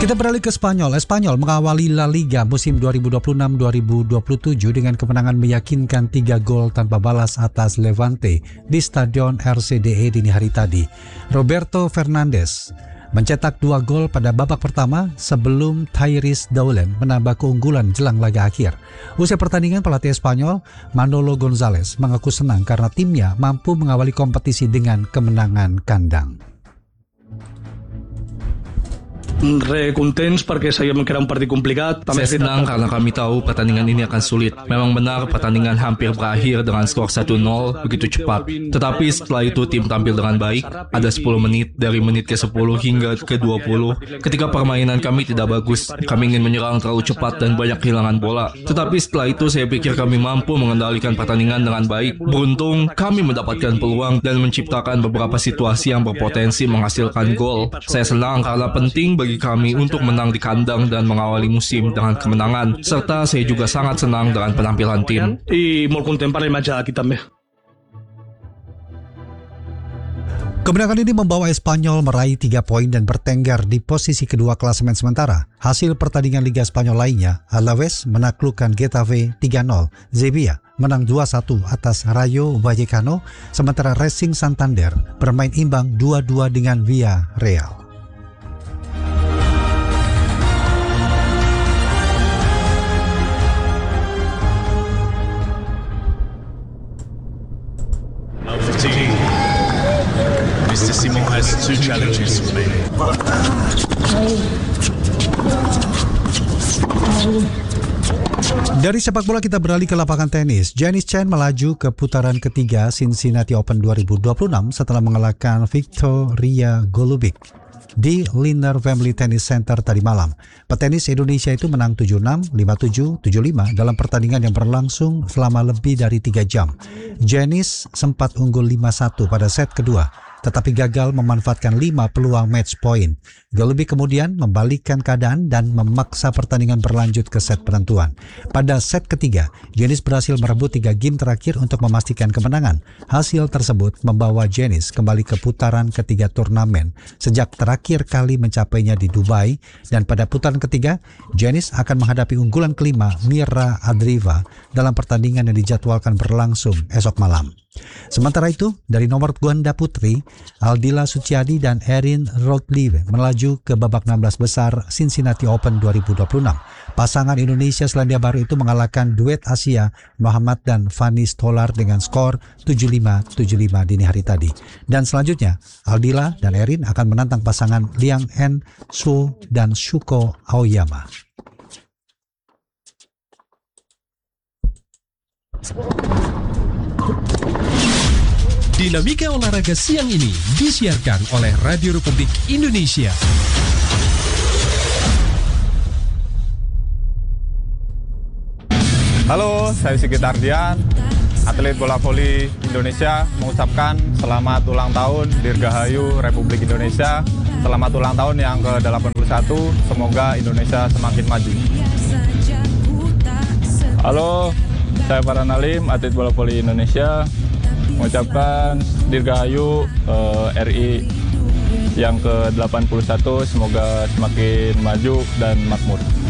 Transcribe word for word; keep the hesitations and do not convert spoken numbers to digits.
Kita beralih ke Spanyol. Espanyol mengawali La Liga musim dua ribu dua puluh enam dua ribu dua puluh tujuh dengan kemenangan meyakinkan tiga gol tanpa balas atas Levante di Stadion R C D E dini hari tadi. Roberto Fernandes mencetak dua gol pada babak pertama sebelum Tyrese Dowland menambah keunggulan jelang laga akhir. Usai pertandingan, pelatih Espanyol Manolo González mengaku senang karena timnya mampu mengawali kompetisi dengan kemenangan kandang. Re contents perquè sabíem que era un partit complicat. Saya senang karena kami tahu pertandingan ini akan sulit. Memang benar pertandingan hampir berakhir dengan skor satu nol begitu cepat. Tetapi setelah itu tim tampil dengan baik. Ada sepuluh menit dari menit ke sepuluh hingga ke dua puluh. Ketika permainan kami tidak bagus, kami ingin menyerang terlalu cepat dan banyak kehilangan bola. Tetapi setelah itu saya pikir kami mampu mengendalikan pertandingan dengan baik. Beruntung kami mendapatkan peluang dan menciptakan beberapa situasi yang berpotensi menghasilkan gol. Saya senang karena penting bagi kami untuk menang di kandang dan mengawali musim dengan kemenangan, serta saya juga sangat senang dengan penampilan tim. I molt content per la imatge d'aquí també. Kemenangan ini membawa Espanyol meraih tiga poin dan bertengger di posisi kedua klasemen sementara. Hasil pertandingan Liga Spanyol lainnya, Alaves menaklukkan Getafe tiga nol, Sevilla menang dua satu atas Rayo Vallecano, sementara Racing Santander bermain imbang dua dua dengan Villarreal. Mister Simon has two challenges remaining. Dari sepak bola kita beralih ke lapangan tenis. Janice Chen melaju ke putaran ketiga Cincinnati Open dua ribu dua puluh enam setelah mengalahkan Victoria Golubic di Lindner Family Tennis Center tadi malam. Petenis Indonesia itu menang tujuh enam, lima tujuh, tujuh lima dalam pertandingan yang berlangsung selama lebih dari tiga jam. Janice sempat unggul lima satu pada set kedua, tetapi gagal memanfaatkan lima peluang match point. Golubic kemudian membalikkan keadaan dan memaksa pertandingan berlanjut ke set penentuan. Pada set ketiga, Janice berhasil merebut tiga game terakhir untuk memastikan kemenangan. Hasil tersebut membawa Janice kembali ke putaran ketiga turnamen sejak terakhir kali mencapainya di Dubai, dan pada putaran ketiga, Janice akan menghadapi unggulan kelima Mira Andreeva dalam pertandingan yang dijadwalkan berlangsung esok malam. Sementara itu, dari nomor ganda putri, Aldila Suciadi dan Erin Rothlieb melaju ke babak enam belas besar Cincinnati Open dua ribu dua puluh enam. Pasangan Indonesia Selandia Baru itu mengalahkan duet Asia Muhammad dan Fanny Stolar dengan skor tujuh lima, tujuh lima dini hari tadi. Dan selanjutnya, Aldila dan Erin akan menantang pasangan Liang En Su dan Shuko Aoyama. Dinamika olahraga siang ini disiarkan oleh Radio Republik Indonesia. Halo, saya Sigit Ardian, atlet bola voli Indonesia, mengucapkan selamat ulang tahun Dirgahayu Republik Indonesia. Selamat ulang tahun yang ke delapan puluh satu, semoga Indonesia semakin maju. Halo, saya Farhan Alim, atlet bola voli Indonesia, mengucapkan Dirgahayu eh, R I yang ke delapan puluh satu, semoga semakin maju dan makmur.